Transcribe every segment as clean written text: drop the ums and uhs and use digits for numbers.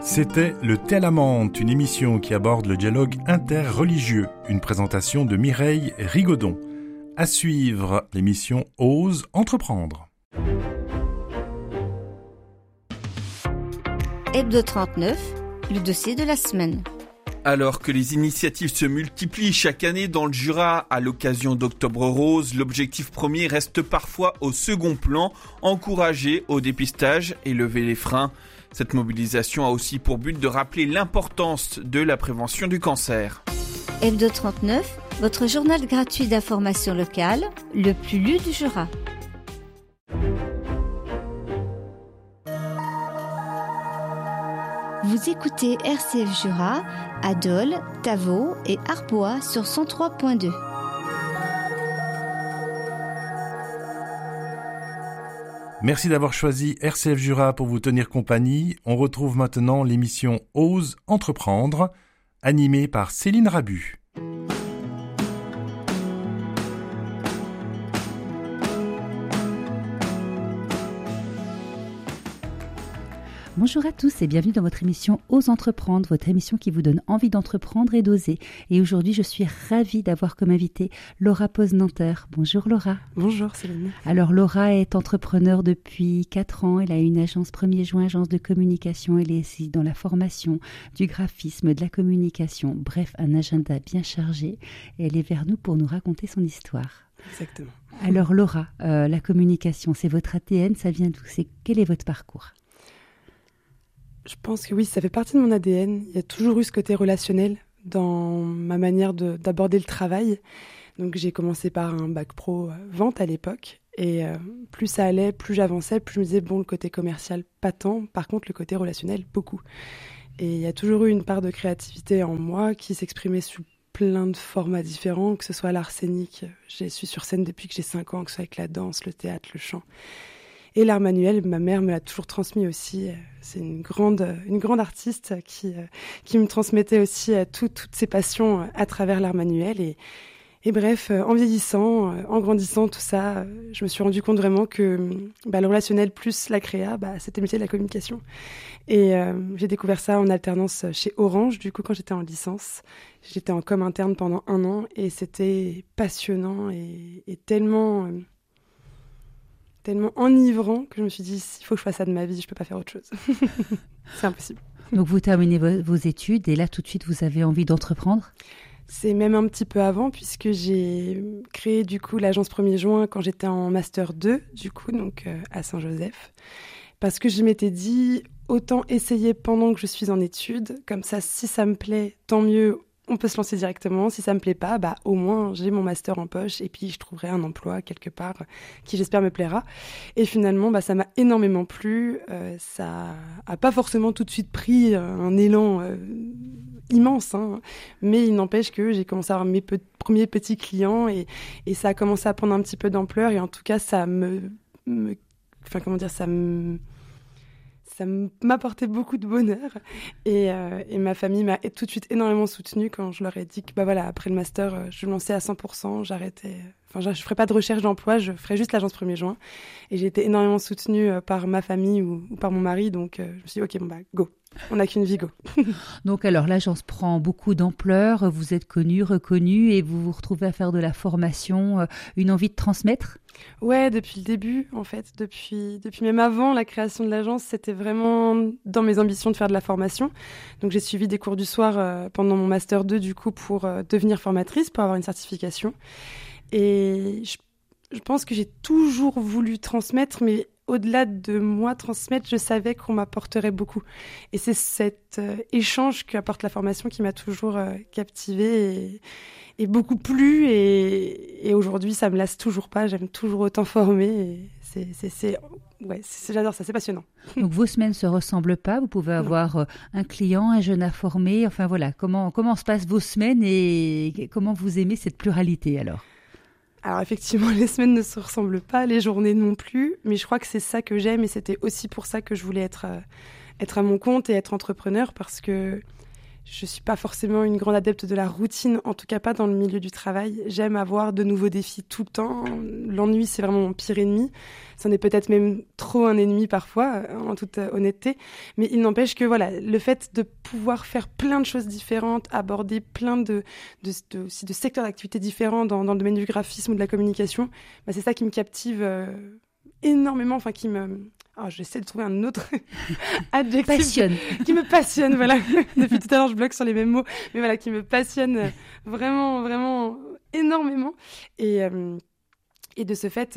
C'était Le Telle-Amante, une émission qui aborde le dialogue interreligieux, une présentation de Mireille Rigaudon. À suivre, l'émission Ose entreprendre. Hebdo 39, le dossier de la semaine. Alors que les initiatives se multiplient chaque année dans le Jura à l'occasion d'Octobre Rose, l'objectif premier reste parfois au second plan, encourager au dépistage et lever les freins. Cette mobilisation a aussi pour but de rappeler l'importance de la prévention du cancer. Hebdo 39, votre journal gratuit d'information locale, le plus lu du Jura. Vous écoutez RCF Jura à Dole, Tavaux et Arbois sur 103.2. Merci d'avoir choisi RCF Jura pour vous tenir compagnie. On retrouve maintenant l'émission Ose entreprendre, animée par Céline Rabu. Bonjour à tous et bienvenue dans votre émission Ose entreprendre, votre émission qui vous donne envie d'entreprendre et d'oser. Et aujourd'hui, je suis ravie d'avoir comme invitée Laura Poznanter. Bonjour Laura. Bonjour Céline. Alors Laura est entrepreneur depuis 4 ans. Elle a une agence 1er juin, agence de communication. Elle est aussi dans la formation, du graphisme, de la communication. Bref, un agenda bien chargé. Et elle est vers nous pour nous raconter son histoire. Exactement. Alors Laura, la communication, c'est votre ADN, ça vient d'où? Quel est votre parcours? Je pense que oui, ça fait partie de mon ADN. Il y a toujours eu ce côté relationnel dans ma manière d'aborder le travail. Donc j'ai commencé par un bac pro vente à l'époque. Et plus ça allait, plus j'avançais, plus je me disais, bon, le côté commercial, pas tant. Par contre, le côté relationnel, beaucoup. Et il y a toujours eu une part de créativité en moi qui s'exprimait sous plein de formats différents, que ce soit l'art scénique. Je suis sur scène depuis que j'ai 5 ans, que ce soit avec la danse, le théâtre, le chant. Et l'art manuel, ma mère me l'a toujours transmis aussi. C'est une grande artiste qui me transmettait aussi toutes ses passions à travers l'art manuel. Et bref, en vieillissant, en grandissant, tout ça, je me suis rendu compte vraiment que le relationnel plus la créa, c'était le métier de la communication. Et j'ai découvert ça en alternance chez Orange, du coup, quand j'étais en licence. J'étais en com interne pendant 1 an et c'était passionnant et tellement enivrant que je me suis dit, il faut que je fasse ça de ma vie, je peux pas faire autre chose. C'est impossible. Donc vous terminez vos études et là tout de suite vous avez envie d'entreprendre? C'est même un petit peu avant puisque j'ai créé du coup l'agence 1er juin quand j'étais en master 2 du coup, donc à Saint-Joseph. Parce que je m'étais dit, autant essayer pendant que je suis en études, comme ça si ça me plaît, tant mieux. On peut se lancer directement. Si ça me plaît pas, au moins j'ai mon master en poche et puis je trouverai un emploi quelque part qui j'espère me plaira. Et finalement, ça m'a énormément plu. Ça a pas forcément tout de suite pris un élan immense, mais il n'empêche que j'ai commencé à avoir mes premiers petits clients et ça a commencé à prendre un petit peu d'ampleur et en tout cas ça m'apportait beaucoup de bonheur et ma famille m'a tout de suite énormément soutenue quand je leur ai dit que après le master je me lançais à 100%, j'arrêtais, je ferais pas de recherche d'emploi, je ferais juste l'agence 1er juin et j'ai été énormément soutenue par ma famille ou par mon mari, donc je me suis dit ok go, on n'a qu'une vie, go. Donc alors l'agence prend beaucoup d'ampleur, vous êtes connu, reconnu et vous vous retrouvez à faire de la formation, une envie de transmettre? Ouais, depuis le début, en fait, depuis même avant la création de l'agence, c'était vraiment dans mes ambitions de faire de la formation. Donc j'ai suivi des cours du soir pendant mon master 2 du coup pour devenir formatrice, pour avoir une certification. Et je pense que j'ai toujours voulu transmettre, mais au-delà de moi transmettre, je savais qu'on m'apporterait beaucoup. Et c'est cet échange qu'apporte la formation qui m'a toujours captivée et beaucoup plu. Et aujourd'hui, ça me lasse toujours pas. J'aime toujours autant former. Et j'adore ça, c'est passionnant. Donc vos semaines se ressemblent pas. Vous pouvez avoir un client, un jeune à former. Enfin voilà, comment se passent vos semaines et comment vous aimez cette pluralité alors? Alors effectivement, les semaines ne se ressemblent pas, les journées non plus, mais je crois que c'est ça que j'aime et c'était aussi pour ça que je voulais être à mon compte et être entrepreneur parce que je suis pas forcément une grande adepte de la routine, en tout cas pas dans le milieu du travail. J'aime avoir de nouveaux défis tout le temps. L'ennui, c'est vraiment mon pire ennemi. C'en est peut-être même trop un ennemi parfois, en toute honnêteté. Mais il n'empêche que voilà, le fait de pouvoir faire plein de choses différentes, aborder plein aussi de secteurs d'activité différents dans le domaine du graphisme ou de la communication, c'est ça qui me captive énormément, enfin qui me... Alors, j'essaie de trouver un autre adjectif qui me passionne, voilà. Depuis tout à l'heure, je bloque sur les mêmes mots, mais voilà, qui me passionne vraiment, vraiment énormément. Et de ce fait,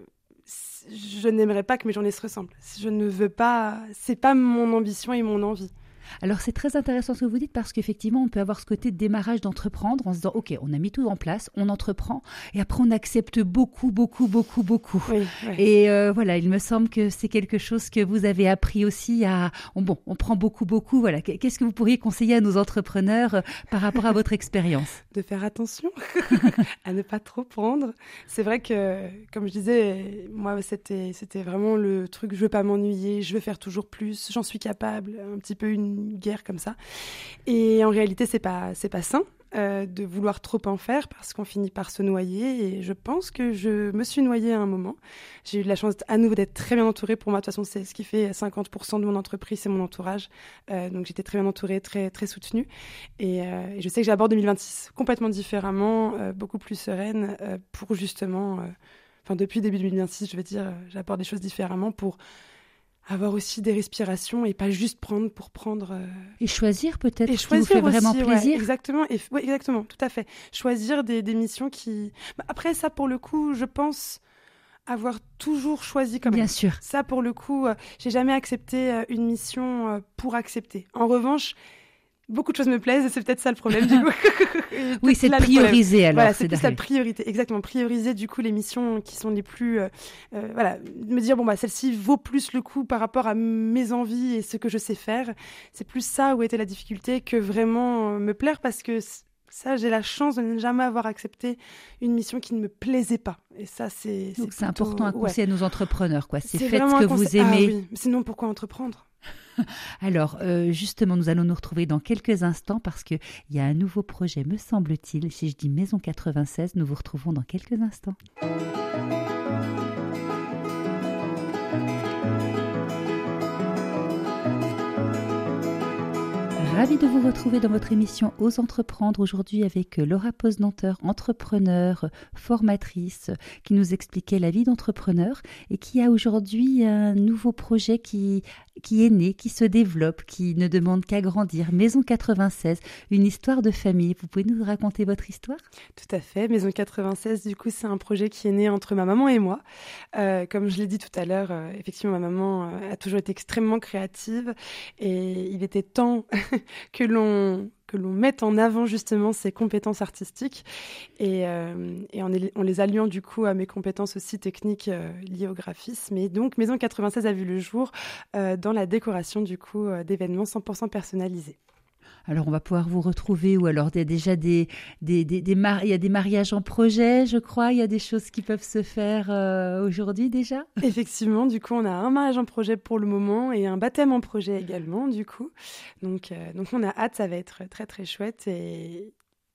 je n'aimerais pas que mes journées se ressemblent. Je ne veux pas, c'est pas mon ambition et mon envie. Alors c'est très intéressant ce que vous dites parce qu'effectivement on peut avoir ce côté de démarrage d'entreprendre en se disant ok, on a mis tout en place, on entreprend et après on accepte beaucoup. Oui. Et voilà, il me semble que c'est quelque chose que vous avez appris aussi on prend beaucoup, voilà. Qu'est-ce que vous pourriez conseiller à nos entrepreneurs par rapport à votre expérience? De faire attention à ne pas trop prendre. C'est vrai que, comme je disais, moi c'était vraiment le truc, je veux pas m'ennuyer, je veux faire toujours plus, j'en suis capable, un petit peu une guerre comme ça. Et en réalité, c'est pas sain de vouloir trop en faire parce qu'on finit par se noyer. Et je pense que je me suis noyée à un moment. J'ai eu de la chance à nouveau d'être très bien entourée. Pour moi, de toute façon, c'est ce qui fait 50% de mon entreprise, c'est mon entourage. Donc j'étais très bien entourée, très, très soutenue. Et je sais que j'aborde 2026 complètement différemment, beaucoup plus sereine pour justement... depuis début 2026, je veux dire, j'aborde des choses différemment pour avoir aussi des respirations et pas juste prendre pour prendre. Et choisir peut-être et ce qui vous fait vraiment plaisir. Ouais, exactement, exactement, tout à fait. Choisir des missions qui... Après ça, pour le coup, je pense avoir toujours choisi quand même. Bien sûr. Ça, pour le coup, j'ai jamais accepté une mission pour accepter. En revanche, beaucoup de choses me plaisent et c'est peut-être ça le problème du coup. Oui, c'est de prioriser alors. Voilà, c'est plus la priorité, exactement. Prioriser du coup les missions qui sont les plus... me dire, celle-ci vaut plus le coup par rapport à mes envies et ce que je sais faire. C'est plus ça où était la difficulté que vraiment me plaire parce que ça, j'ai la chance de ne jamais avoir accepté une mission qui ne me plaisait pas. Et ça, c'est plutôt, important à conseiller à nos entrepreneurs, quoi. C'est faites ce que vous aimez. Ah oui, sinon pourquoi entreprendre ? Alors, justement, nous allons nous retrouver dans quelques instants parce qu'il y a un nouveau projet, me semble-t-il. Si je dis Maison 96, nous vous retrouvons dans quelques instants. Ravie de vous retrouver dans votre émission Ose entreprendre aujourd'hui avec Laura Posnanteur, entrepreneure, formatrice, qui nous expliquait la vie d'entrepreneur et qui a aujourd'hui un nouveau projet qui est né, qui se développe, qui ne demande qu'à grandir. Maison 96, une histoire de famille. Vous pouvez nous raconter votre histoire ? Tout à fait. Maison 96, du coup, c'est un projet qui est né entre ma maman et moi. Comme je l'ai dit tout à l'heure, effectivement, ma maman a toujours été extrêmement créative et il était temps que l'on mette en avant justement ses compétences artistiques et en les alliant du coup à mes compétences aussi techniques liées au graphisme. Et donc Maison 96 a vu le jour dans la décoration du coup d'événements 100% personnalisés. Alors, on va pouvoir vous retrouver ou alors il y a déjà il y a des mariages en projet, je crois. Il y a des choses qui peuvent se faire aujourd'hui déjà. Effectivement, du coup, on a un mariage en projet pour le moment et un baptême en projet également, du coup. Donc on a hâte, ça va être très, très chouette et...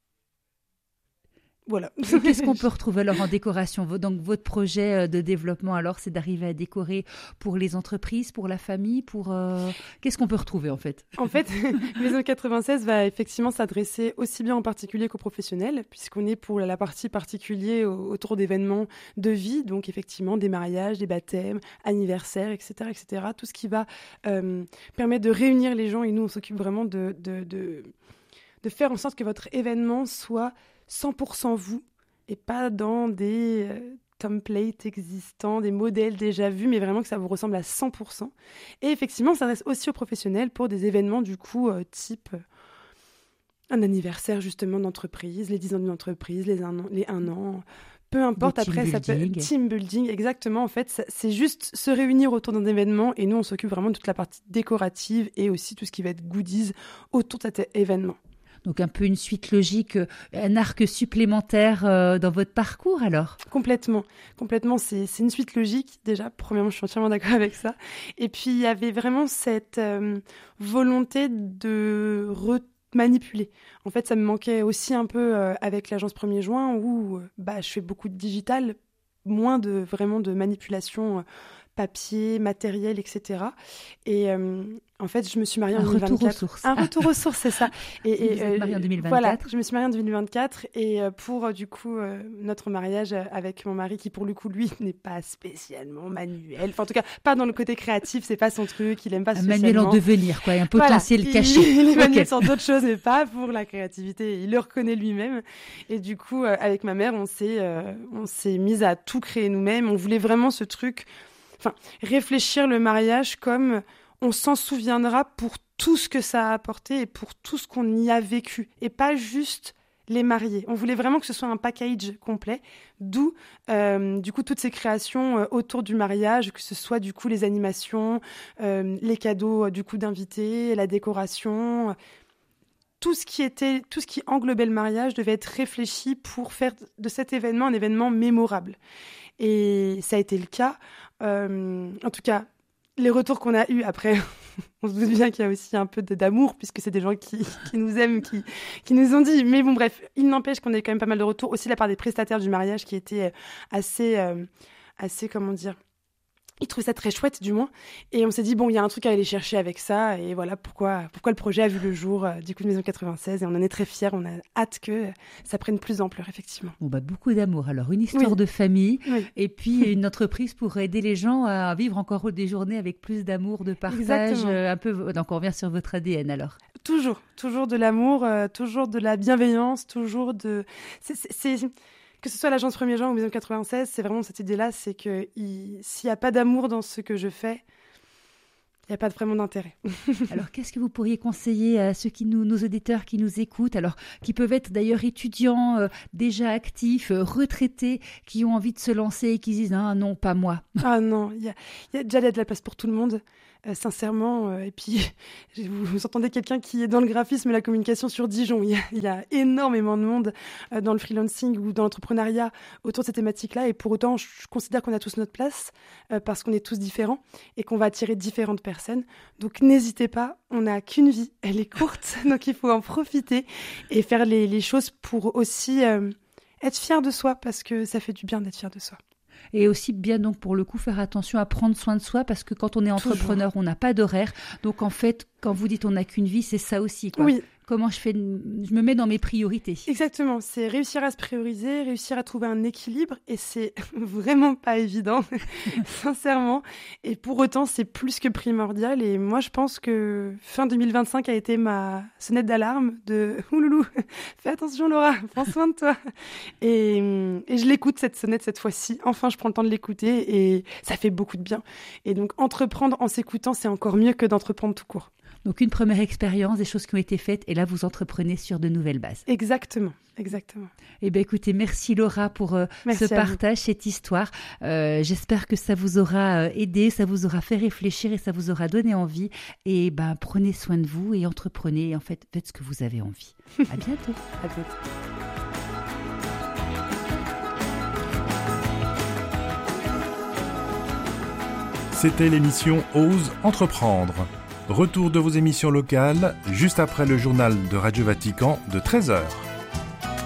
Voilà. Qu'est-ce qu'on peut retrouver alors en décoration ? Donc votre projet de développement alors, c'est d'arriver à décorer pour les entreprises, pour la famille, qu'est-ce qu'on peut retrouver en fait ? En fait, Maison 96 va effectivement s'adresser aussi bien aux particuliers qu'aux professionnels, puisqu'on est pour la partie particulier autour d'événements de vie, donc effectivement des mariages, des baptêmes, anniversaires, etc., etc. Tout ce qui va permettre de réunir les gens et nous on s'occupe vraiment de faire en sorte que votre événement soit 100% vous et pas dans des templates existants, des modèles déjà vus, mais vraiment que ça vous ressemble à 100%. Et effectivement, ça reste aussi aux professionnels pour des événements du coup type un anniversaire justement d'entreprise, les 10 ans d'une entreprise, les 1 an, peu importe. Après, ça peut être team building, exactement. En fait, c'est juste se réunir autour d'un événement et nous, on s'occupe vraiment de toute la partie décorative et aussi tout ce qui va être goodies autour de cet événement. Donc un peu une suite logique, un arc supplémentaire dans votre parcours alors ? Complètement, c'est une suite logique déjà. Premièrement, je suis entièrement d'accord avec ça. Et puis il y avait vraiment cette volonté de manipuler. En fait, ça me manquait aussi un peu avec l'agence 1er juin où je fais beaucoup de digital, moins de manipulation papier, matériel, etc. Et en fait, je me suis mariée en 2024. Retour aux sources. Un retour aux sources, c'est ça. Et vous êtes mariée en 2024. Voilà, je me suis mariée en 2024 et pour du coup notre mariage avec mon mari qui pour le coup lui n'est pas spécialement manuel. Enfin en tout cas pas dans le côté créatif, c'est pas son truc, il aime pas spécialement. Un manuel en devenir quoi, un potentiel caché. Il est manuel sur d'autres choses mais pas pour la créativité. Il le reconnaît lui-même et du coup avec ma mère on s'est mise à tout créer nous-mêmes. On voulait vraiment ce truc. Enfin, réfléchir le mariage comme on s'en souviendra pour tout ce que ça a apporté et pour tout ce qu'on y a vécu. Et pas juste les mariés. On voulait vraiment que ce soit un package complet, d'où du coup toutes ces créations autour du mariage, que ce soit du coup les animations, les cadeaux du coup d'invités, la décoration. Tout ce qui englobait le mariage devait être réfléchi pour faire de cet événement un événement mémorable. Et ça a été le cas. En tout cas, les retours qu'on a eus après, on se doute bien qu'il y a aussi un peu d'amour, puisque c'est des gens qui nous aiment, qui nous ont dit. Mais bon, bref, il n'empêche qu'on a eu quand même pas mal de retours, aussi de la part des prestataires du mariage, qui étaient assez, comment dire, ils trouvaient ça très chouette, du moins. Et on s'est dit, bon, il y a un truc à aller chercher avec ça. Et voilà pourquoi le projet a vu le jour du coup de Maison 96. Et on en est très fiers. On a hâte que ça prenne plus d'ampleur, effectivement. Bon, beaucoup d'amour. Alors, une histoire de famille. Oui. Et puis, une entreprise pour aider les gens à vivre encore des journées avec plus d'amour, de partage. Un peu. Donc, on revient sur votre ADN, alors. Toujours de l'amour, toujours de la bienveillance, toujours de... Que ce soit l'agence 1er juin ou Maison 96, c'est vraiment cette idée-là, c'est que s'il n'y a pas d'amour dans ce que je fais, il n'y a pas vraiment d'intérêt. Alors, qu'est-ce que vous pourriez conseiller à ceux nos auditeurs qui nous écoutent, alors qui peuvent être d'ailleurs étudiants, déjà actifs, retraités, qui ont envie de se lancer et qui disent « Ah non, pas moi ». Ah non, il y a déjà de la place pour tout le monde. Sincèrement, et puis vous entendez quelqu'un qui est dans le graphisme et la communication sur Dijon. Il y a énormément de monde dans le freelancing ou dans l'entrepreneuriat autour de ces thématiques-là, et pour autant, je considère qu'on a tous notre place parce qu'on est tous différents et qu'on va attirer différentes personnes. Donc n'hésitez pas, on n'a qu'une vie, elle est courte, donc il faut en profiter et faire les choses pour aussi être fier de soi, parce que ça fait du bien d'être fier de soi. Et aussi bien donc pour le coup faire attention à prendre soin de soi, parce que quand on est entrepreneur, on n'a pas d'horaire. Donc en fait, quand vous dites on n'a qu'une vie, c'est ça aussi, quoi. Oui. Comment je me mets dans mes priorités. Exactement, c'est réussir à se prioriser, réussir à trouver un équilibre, et c'est vraiment pas évident, sincèrement. Et pour autant, c'est plus que primordial. Et moi, je pense que fin 2025 a été ma sonnette d'alarme de « Ouloulou, fais attention Laura, prends soin de toi ». Et je l'écoute cette sonnette cette fois-ci. Enfin, je prends le temps de l'écouter et ça fait beaucoup de bien. Et donc, entreprendre en s'écoutant, c'est encore mieux que d'entreprendre tout court. Donc, une première expérience, des choses qui ont été faites, et là, vous entreprenez sur de nouvelles bases. Exactement. Eh bien, écoutez, merci Laura pour ce partage, cette histoire. J'espère que ça vous aura aidé, ça vous aura fait réfléchir et ça vous aura donné envie. Et prenez soin de vous et entreprenez. Et en fait, faites ce que vous avez envie. À bientôt. À bientôt. C'était l'émission Ose Entreprendre. Retour de vos émissions locales, juste après le journal de Radio Vatican de 13h.